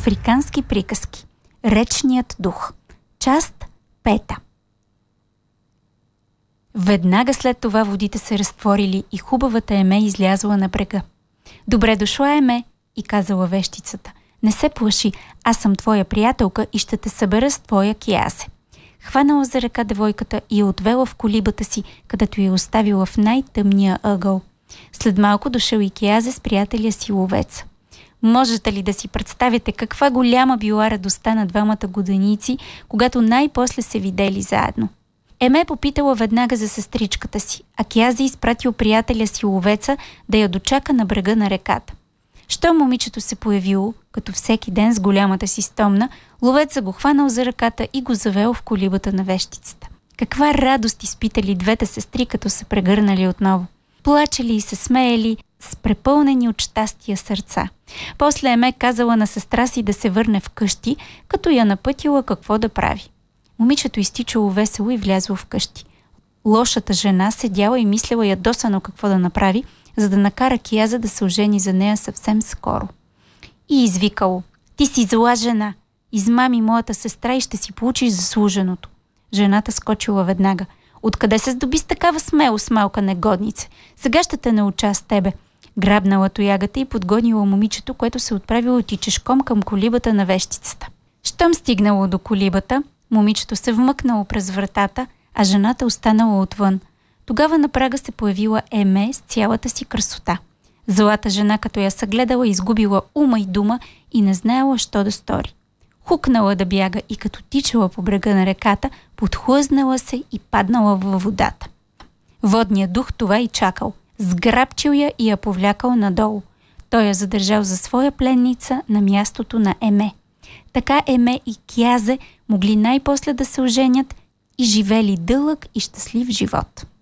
Африкански приказки. Речният дух. Част 5. Веднага след това водите се разтворили и хубавата Еме излязла на брега. Добре дошла, Еме, и казала вещицата. Не се плаши, аз съм твоя приятелка и ще те събера с твоя киязе. Хванала за ръка девойката и я отвела в колибата си, където я оставила в най-тъмния ъгъл. След малко дошъл и киязе с приятеля си ловеца. Можете ли да си представите каква голяма била радостта на двамата годеници, когато най-после се видели заедно? Еме попитала веднага за сестричката си, а киязе изпратил приятеля си ловеца да я дочака на брега на реката. Щом момичето се появило, като всеки ден с голямата си стомна, ловеца го хванал за ръката и го завел в колибата на вещицата. Каква радост изпитали двете сестри, като се прегърнали отново. Плачели и се смеели с препълнени от щастия сърца. После Еме казала на сестра си да се върне вкъщи, като я напътила какво да прави. Момичето изтичало весело и влязло вкъщи. Лошата жена седяла и мислела ядосано какво да направи, за да накара кияза да се ожени за нея съвсем скоро. И извикало: ти си зла жена, измами моята сестра и ще си получиш заслуженото. Жената скочила веднага. Откъде се здоби с такава смелост, малка негоднице? Сега ще те науча с тебе. Грабнала тоягата и подгонила момичето, което се отправило тичешком към колибата на вещицата. Щом стигнало до колибата, момичето се вмъкнало през вратата, а жената останала отвън. Тогава на прага се появила Еме с цялата си красота. Злата жена, като я съгледала, изгубила ума и дума и не знаела що да стори. Хукнала да бяга и като тичала по брега на реката, подхлъзнала се и паднала във водата. Водният дух това и чакал. Сграбчил я и я повлякал надолу. Той я задържал за своя пленница на мястото на Еме. Така Еме и киязе могли най-после да се оженят и живели дълъг и щастлив живот.